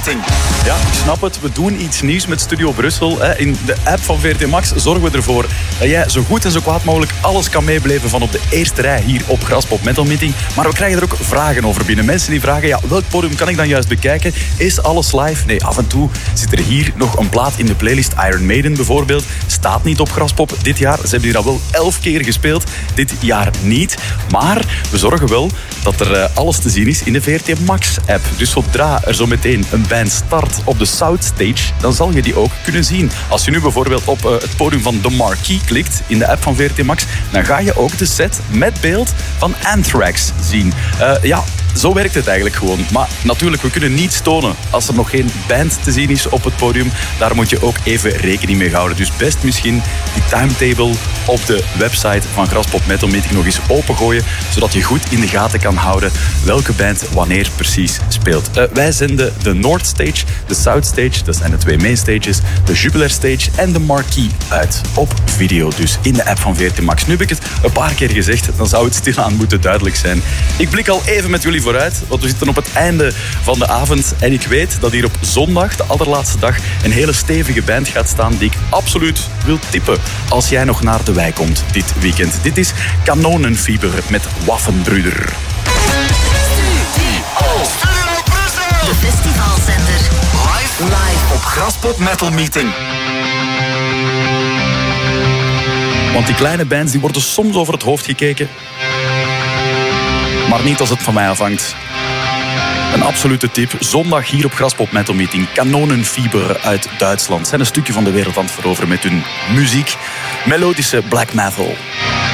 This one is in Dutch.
Meeting. Ja, ik snap het. We doen iets nieuws met Studio Brussel. In de app van VRT Max zorgen we ervoor dat jij zo goed en zo kwaad mogelijk alles kan meebeleven van op de eerste rij hier op Graspop Metal Meeting. Maar we krijgen er ook vragen over binnen. Mensen die vragen, ja, welk podium kan ik dan juist bekijken? Is alles live? Nee, af en toe zit er hier nog een plaat in de playlist. Iron Maiden bijvoorbeeld staat niet op Graspop dit jaar. Ze hebben hier al wel 11 keer gespeeld. Dit jaar niet. Maar we zorgen wel dat er alles te zien is in de VRT Max-app. Dus zodra er zo meteen een band start op de South Stage, dan zal je die ook kunnen zien. Als je nu bijvoorbeeld op het podium van The Marquee klikt in de app van VRT Max, dan ga je ook de set met beeld van Anthrax zien. Ja, zo werkt het eigenlijk gewoon. Maar natuurlijk, we kunnen niets tonen als er nog geen band te zien is op het podium. Daar moet je ook even rekening mee houden. Dus best misschien die timetable op de website van Graspop Metal Meeting nog eens opengooien, zodat je goed in de gaten kan houden welke band wanneer precies speelt. Wij zenden de North Stage, de South Stage, dat zijn de 2 main stages, de Jubilair Stage en de Marquee uit. Op video dus, in de app van VRT Max. Nu heb ik het een paar keer gezegd, dan zou het stilaan moeten duidelijk zijn. Ik blik al even met jullie vooruit, want we zitten op het einde van de avond en ik weet dat hier op zondag, de allerlaatste dag, een hele stevige band gaat staan die ik absoluut wil tippen als jij nog naar de wei komt dit weekend. Dit is Kanonenfieber met Waffenbrüder. De festivalzender. Live op Graspop Metal Meeting. Want die kleine bands die worden soms over het hoofd gekeken. Maar niet als het van mij afhangt. Een absolute tip. Zondag hier op Graspop Metal Meeting. Kanonenfieber uit Duitsland. Zijn een stukje van de wereld aan het veroveren met hun muziek. Melodische black metal.